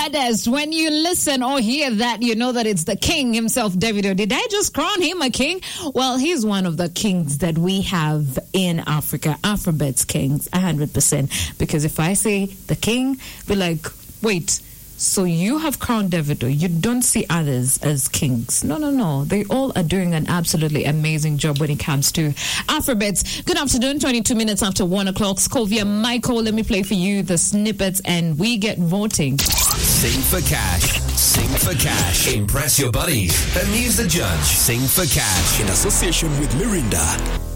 baddest. When you listen or hear that, you know that it's the king himself, Davido. Did I just crown him a king? Well, he's one of the kings that we have in Africa. Afrobeats kings, 100%. Because if I say the king, be like, wait, so you have crowned Davido. You don't see others as kings. No. They all are doing an absolutely amazing job when it comes to Afrobeats. Good afternoon, 22 minutes after 1 o'clock. Scovia Michael, let me play for you the snippets and we get voting. Sing for cash. Sing for cash. Impress your buddies. Amuse the judge. Sing for cash. In association with Mirinda.